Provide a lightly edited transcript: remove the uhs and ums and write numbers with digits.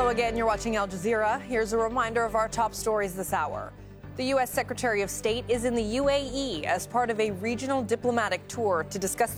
Hello again, you're watching Al Jazeera. Here's a reminder of our top stories this hour. The U.S. Secretary of State is in the UAE as part of a regional diplomatic tour to discuss